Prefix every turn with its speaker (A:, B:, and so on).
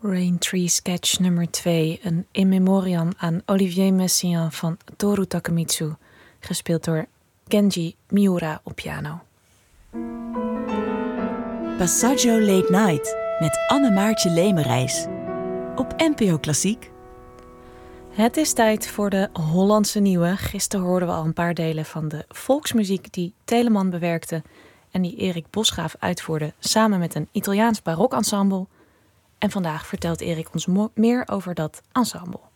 A: Rain Tree Sketch nummer 2, een in memoriam aan Olivier Messiaen van Toru Takemitsu, gespeeld door Kenji Miura op piano.
B: Passaggio Late Night met Anne-Maartje Lemerijs op NPO Klassiek.
A: Het is tijd voor de Hollandse Nieuwe. Gisteren hoorden we al een paar delen van de volksmuziek die Telemann bewerkte en die Erik Bosgraaf uitvoerde samen met een Italiaans barokensemble. En vandaag vertelt Erik ons meer over dat ensemble.